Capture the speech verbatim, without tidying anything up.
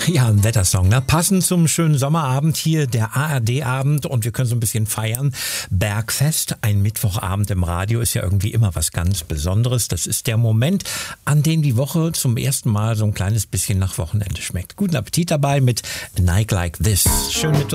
Ja, ein Wettersong, ne? Passend zum schönen Sommerabend hier, der A R D-Abend, und wir können so ein bisschen feiern. Bergfest, ein Mittwochabend im Radio ist ja irgendwie immer was ganz Besonderes. Das ist der Moment, an dem die Woche zum ersten Mal so ein kleines bisschen nach Wochenende schmeckt. Guten Appetit dabei mit A Night Like This. Schönen Mittwoch.